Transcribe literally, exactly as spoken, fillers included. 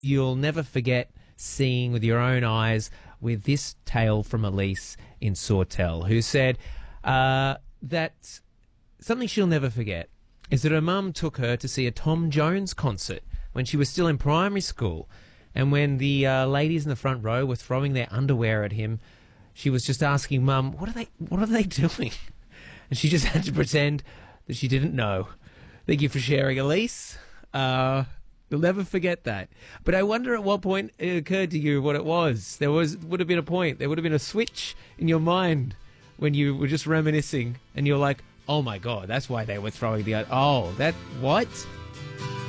you'll never forget seeing with your own eyes with this tale from Elise in Sawtell, who said uh, that something she'll never forget is that her mum took her to see a Tom Jones concert when she was still in primary school. And when the uh, ladies in the front row were throwing their underwear at him, she was just asking Mum, what are they, what are they doing? And she just had to pretend that she didn't know. Thank you for sharing, Elise. Uh, you'll never forget that. But I wonder at what point it occurred to you what it was. There was would have been a point. There would have been a switch in your mind when you were just reminiscing and you're like, oh my God, that's why they were throwing the... Oh, that... What?